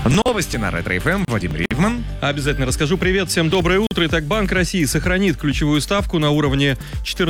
Новости на Ретро-ФМ. Вадим Ривман. Обязательно расскажу. Привет, всем доброе утро. Итак, Банк России сохранит ключевую ставку на уровне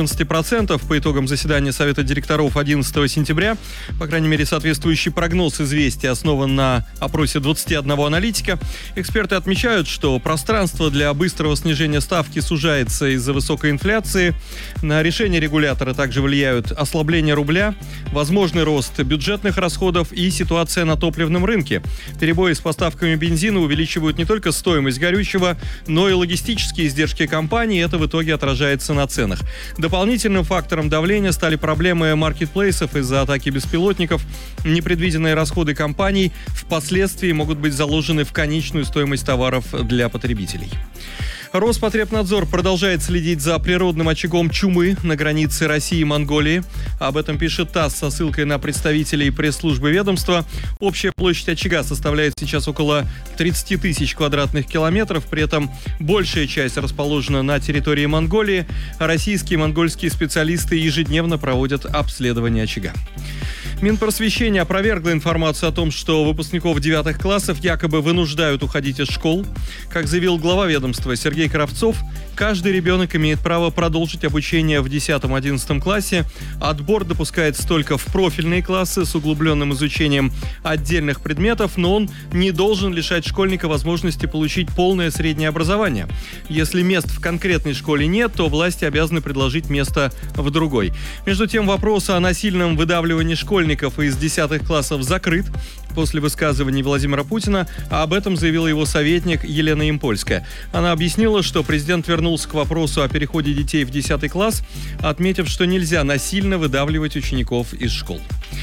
14% по итогам заседания Совета директоров 11 сентября. По крайней мере, соответствующий прогноз «Известия» основан на опросе 21 аналитика. Эксперты отмечают, что пространство для быстрого снижения ставки сужается из-за высокой инфляции. На решение регулятора также влияют ослабление рубля, возможный рост бюджетных расходов и ситуация на топливном рынке. Перебои с поставками бензина увеличивают не только стоимость горючего, но и логистические издержки компании. Это в итоге отражается на ценах. Дополнительным фактором давления стали проблемы маркетплейсов из-за атаки беспилотников. Непредвиденные расходы компаний впоследствии могут быть заложены в конечную стоимость товаров для потребителей. Роспотребнадзор продолжает следить за природным очагом чумы на границе России и Монголии. Об этом пишет ТАСС со ссылкой на представителей пресс-службы ведомства. Общая площадь очага составляет сейчас около 30 тысяч квадратных километров. При этом большая часть расположена на территории Монголии. Российские и монгольские специалисты ежедневно проводят обследование очага. Минпросвещение опровергло информацию о том, что выпускников 9 классов якобы вынуждают уходить из школ. Как заявил глава ведомства Сергей Кравцов, каждый ребенок имеет право продолжить обучение в 10-11 классе. Отбор допускается только в профильные классы с углубленным изучением отдельных предметов, но он не должен лишать школьника возможности получить полное среднее образование. Если мест в конкретной школе нет, то власти обязаны предложить место в другой. Между тем, вопрос о насильном выдавливании школьников из 10 классов закрыт после высказываний Владимира Путина, а об этом заявила его советник Елена Ямпольская. Она объяснила, что президент вернулся к вопросу о переходе детей в 10 класс, отметив, что нельзя насильно выдавливать учеников из школ.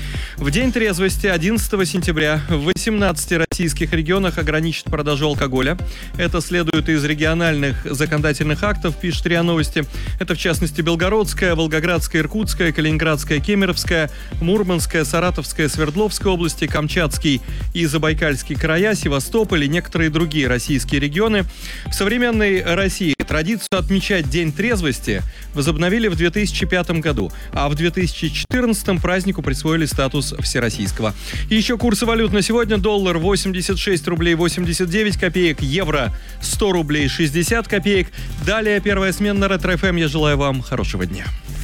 В день трезвости 11 сентября в 18 российских регионах ограничат продажу алкоголя. Это следует из региональных законодательных актов, пишет РИА Новости. Это, в частности, Белгородская, Волгоградская, Иркутская, Калининградская, Кемеровская, Мурманская, Саратовская, Свердловская области, Камчатский и Забайкальский края, Севастополь и некоторые другие российские регионы. В современной России традицию отмечать День трезвости возобновили в 2005 году, а в 2014 празднику присвоили статус всероссийского. И еще курсы валют на сегодня. Доллар 86 рублей 89 копеек, евро 100 рублей 60 копеек. Далее первая смена на Ретро-ФМ. Я желаю вам хорошего дня.